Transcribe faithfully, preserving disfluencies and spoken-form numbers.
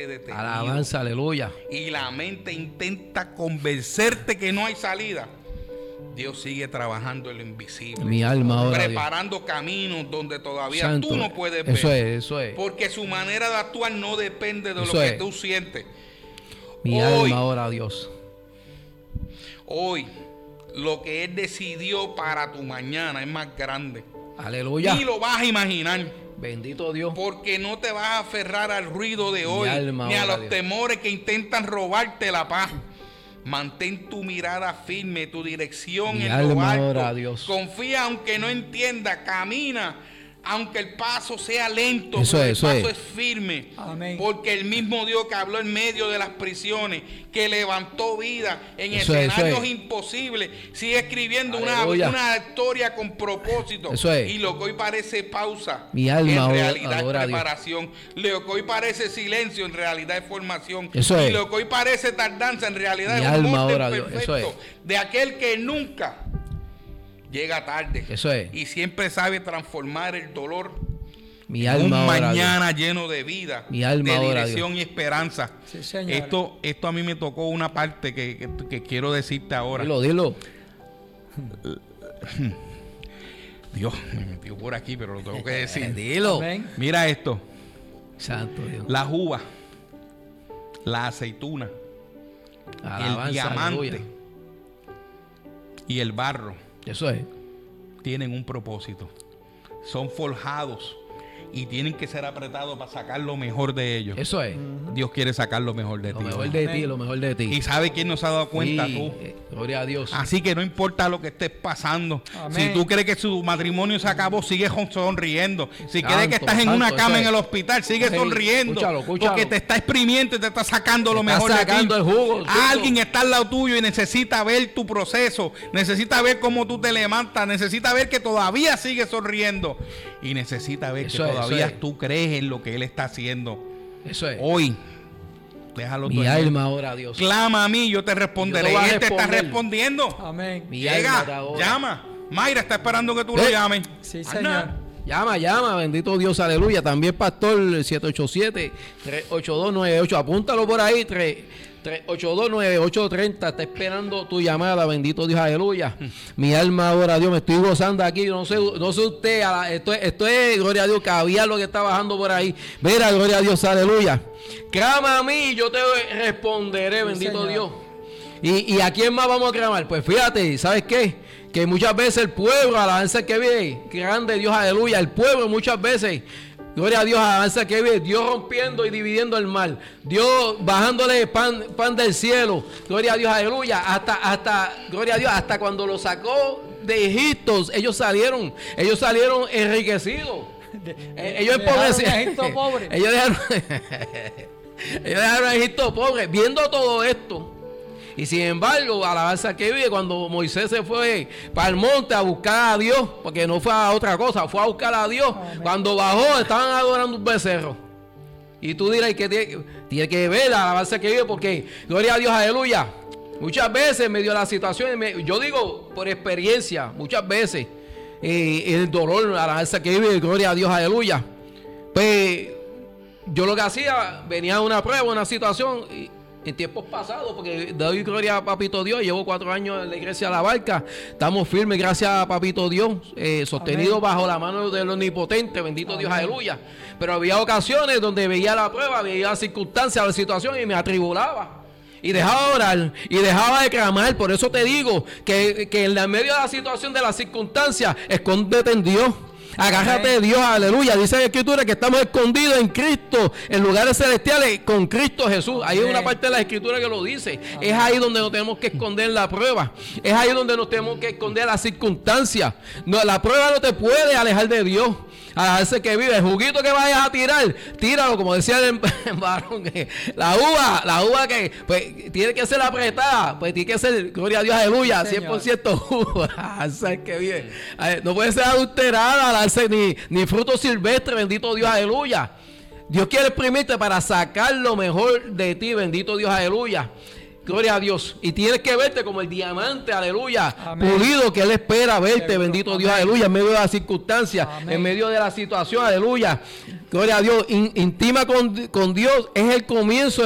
detenido. Alabanza, aleluya. Y la mente intenta convencerte que no hay salida. Dios sigue trabajando en lo invisible. Mi alma ahora, preparando Dios. Caminos donde todavía Santo, tú no puedes ver. Eso es, eso es. Porque su manera de actuar no depende de eso lo es. que tú sientes. Mi hoy, alma ahora, Dios. Hoy, lo que Él decidió para tu mañana es más grande. Aleluya. Ni lo vas a imaginar. Bendito Dios. Porque no te vas a aferrar al ruido de hoy, alma ni a los Dios. temores que intentan robarte la paz. Mantén tu mirada firme, tu dirección Mi en alma lo ora a alto. Dios. Confía aunque no entienda, camina aunque el paso sea lento, eso pero es, el eso paso es. es firme. Amén. Porque el mismo Dios que habló en medio de las prisiones, que levantó vida en Eso es, escenarios eso es. imposibles, sigue escribiendo una, Aleluya. una historia con propósito. Eso es. Y lo que hoy parece pausa, Mi alma en adora- realidad es adora a Dios. preparación. Lo que hoy parece silencio, en realidad es formación. Eso es. Y lo que hoy parece tardanza, en realidad Mi es un alma orden adora a Dios. perfecto Eso es. de aquel que nunca llega tarde. Eso es. Y siempre sabe transformar el dolor Mi en un alma ahora, Dios. mañana lleno de vida, Mi alma de adora a dirección y esperanza. Sí, señor. Esto, esto a mí me tocó una parte que, que, que quiero decirte ahora. Dilo, dilo. Dios, me metió por aquí, pero lo tengo que decir. Dilo. Amén. Mira esto. Santo Dios. La uva, la aceituna, Alabanza, el diamante aleluya. y el barro Eso es. tienen un propósito. Son forjados y tienen que ser apretados para sacar lo mejor de ellos. Eso es. Dios quiere sacar lo mejor de Lo ti. mejor hoy. de ti, lo mejor de ti. Y sabe quién nos ha dado cuenta, Sí, tú. eh, gloria a Dios. Así que no importa lo que estés pasando. Amén. Si tú crees que su matrimonio se acabó, sigue sonriendo. Si Santo, crees que estás en santo, una eso cama es. en el hospital, sigue Sí, sonriendo. escúchalo, escúchalo. Porque te está exprimiendo y te está sacando lo Te está mejor de ti. sacando el jugo, chico. Alguien está al lado tuyo y necesita ver tu proceso. Necesita ver cómo tú te levantas. Necesita ver que todavía sigues sonriendo. Y necesita ver Eso que es, todavía eso es. tú crees en lo que Él está haciendo. Eso es. Hoy, déjalo Mi tú en Él. alma ahora, Dios. Clama a mí, yo te responderé. Yo te voy a Y Él te está responder. respondiendo. Amén. Mi alma te Llega, adora. llama. Mayra está esperando que tú lo Eh. llames. Sí, Más señor. nada. Llama, llama, bendito Dios, aleluya. También pastor siete ocho siete, tres ocho dos, nueve ocho. Apúntalo por ahí, tres ocho dos, nueve ocho tres cero. Está esperando tu llamada, bendito Dios, aleluya. Mi alma adora a Dios, me estoy gozando aquí. No sé, no sé usted, a la- esto, es- esto es, gloria a Dios, que había lo que está bajando por ahí. Mira, gloria a Dios, aleluya. Clama a mí, yo te responderé, bendito Señor. Dios. ¿Y, ¿Y a quién más vamos a clamar? Pues fíjate, ¿sabes qué? Que muchas veces el pueblo, alabanza que viene, grande Dios, aleluya, el pueblo muchas veces, gloria a Dios, alabanza que viene, Dios rompiendo y dividiendo el mar, Dios bajándole pan, pan del cielo, gloria a Dios, aleluya, hasta, hasta, gloria a Dios, hasta cuando lo sacó de Egipto, ellos salieron, ellos salieron enriquecidos. Eh, ellos dejaron empobrecieron. a Egipto pobre. Ellos dejaron, ellos dejaron a Egipto pobre, viendo todo esto. Y sin embargo, alabanza que vive, cuando Moisés se fue para el monte a buscar a Dios, porque no fue a otra cosa, fue a buscar a Dios. Amén. Cuando bajó, estaban adorando un becerro. Y tú dirás que tiene, tiene que ver la alabanza que vive, porque gloria a Dios, aleluya. Muchas veces me dio la situación, me- yo digo por experiencia, muchas veces, eh, el dolor, la alabanza que vive, gloria a Dios, aleluya. Pues yo lo que hacía, venía a una prueba, una situación, y en tiempos pasados, porque doy gloria a Papito Dios, llevo cuatro años en la iglesia de La Barca, estamos firmes gracias a Papito Dios, eh, sostenidos Amén. bajo la mano del Omnipotente, bendito Dios, Amén. aleluya. Pero había ocasiones donde veía la prueba, veía las circunstancias, la situación y me atribulaba. Y dejaba de orar y dejaba de clamar. Por eso te digo que, que en la medio de la situación, de las circunstancias, escóndete en Dios. Agárrate de Dios, aleluya. Dice la Escritura que estamos escondidos en Cristo, en lugares celestiales, con Cristo Jesús. Ahí hay una parte de la Escritura que lo dice. Es ahí donde nos tenemos que esconder la prueba. Es ahí donde nos tenemos que esconder las circunstancias. No, la prueba no te puede alejar de Dios. A ese que vive, el juguito que vayas a tirar, tíralo, como decía el varón, que la uva, la uva que pues tiene que ser apretada, pues tiene que ser, gloria a Dios, aleluya, Sí, cien por ciento uva. ¿Sabes qué bien? Sí. A ver, no puede ser adulterada, darse ni, ni fruto silvestre, bendito Dios, aleluya. Dios quiere exprimirte para sacar lo mejor de ti, bendito Dios, aleluya. Gloria a Dios. Y tienes que verte como el diamante, aleluya, Amén. pulido, que Él espera verte, Seguro. bendito Amén. Dios, aleluya, en medio de las circunstancias, Amén. en medio de la situación, aleluya. Gloria a Dios. In- intima con, con Dios es el comienzo